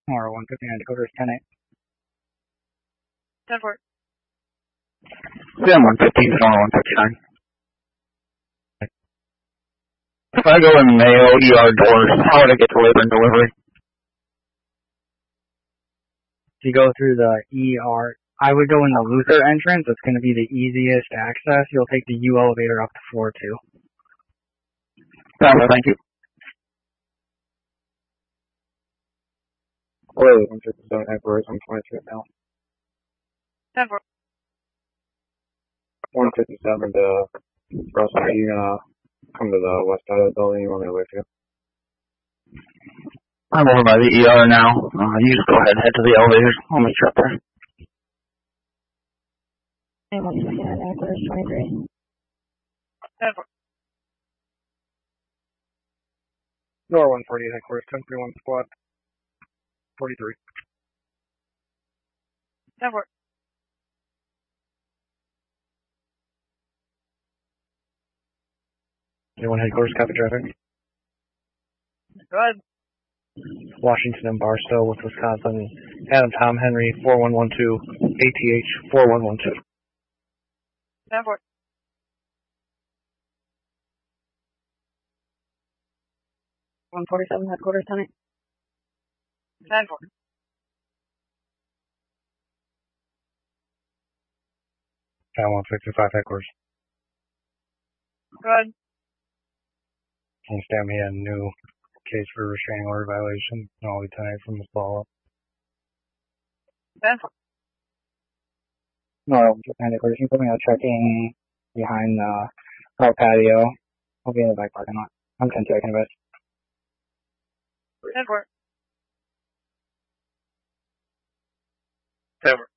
Or 159 Dakota's 10-8. 10-4. Sam 115, Sonora 159. If I go in Mayo, ER doors, how would I get to labor and delivery? If you go through the ER, I would go in the Luther entrance. It's going to be the easiest access. You'll take the U elevator up to floor 2. Thank you. Wait, 157 headquarters, I'm 23 now. 10-4. 157 to Russell, are you gonna come to the west side of the building? You want me to wait for you? I'm over by the ER now. You just go ahead and head to the elevators. I'll meet you up there. 159 headquarters, 23. 10-4. Nor 140 headquarters, 1031 squad, 43. 10-4. Anyone headquarters, copy traffic? Go ahead. Washington and Barstow with Wisconsin, Adam Tom Henry, 4112, ATH, 4112. 10-4. 147 headquarters, 10-8. 10-4. Town 165 headquarters. Go ahead. Can you stamp me a new case for restraining order violation? And I'll be 10-8 from this follow-up. 10-4. No, 159 Dakota's. You put me out checking behind the car patio. I'll be in the back parking lot. I'm 10-2, I can invest. 10-4. 10-4.